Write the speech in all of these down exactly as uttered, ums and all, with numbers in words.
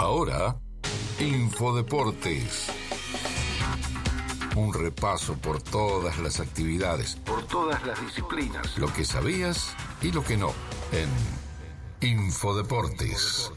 Ahora, Infodeportes. Un repaso por todas las actividades, por todas las disciplinas, lo que sabías y lo que no, en Infodeportes.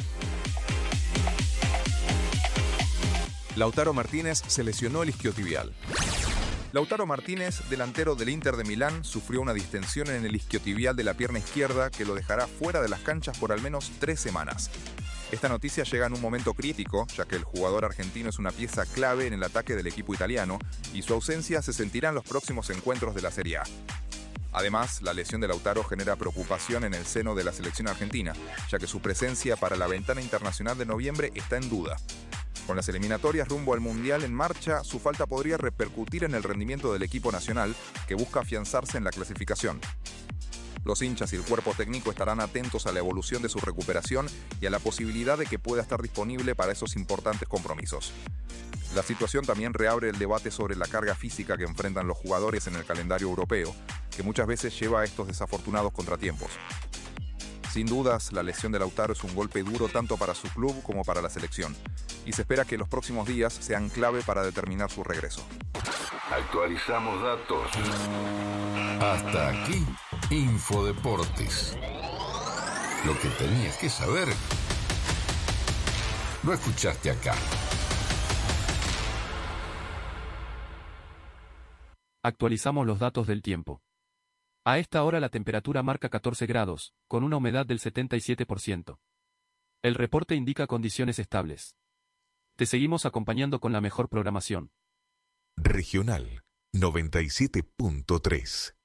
Lautaro Martínez se lesionó el isquiotibial. Lautaro Martínez, delantero del Inter de Milán, sufrió una distensión en el isquiotibial de la pierna izquierda que lo dejará fuera de las canchas por al menos tres semanas. Esta noticia llega en un momento crítico, ya que el jugador argentino es una pieza clave en el ataque del equipo italiano y su ausencia se sentirá en los próximos encuentros de la Serie A. Además, la lesión de Lautaro genera preocupación en el seno de la selección argentina, ya que su presencia para la ventana internacional de noviembre está en duda. Con las eliminatorias rumbo al Mundial en marcha, su falta podría repercutir en el rendimiento del equipo nacional, que busca afianzarse en la clasificación. Los hinchas y el cuerpo técnico estarán atentos a la evolución de su recuperación y a la posibilidad de que pueda estar disponible para esos importantes compromisos. La situación también reabre el debate sobre la carga física que enfrentan los jugadores en el calendario europeo, que muchas veces lleva a estos desafortunados contratiempos. Sin dudas, la lesión de Lautaro es un golpe duro tanto para su club como para la selección, y se espera que los próximos días sean clave para determinar su regreso. Actualizamos datos. Hasta aquí, Infodeportes. Lo que tenías que saber, lo escuchaste acá. Actualizamos los datos del tiempo. A esta hora la temperatura marca catorce grados, con una humedad del setenta y siete por ciento. El reporte indica condiciones estables. Te seguimos acompañando con la mejor programación. Regional noventa y siete punto tres.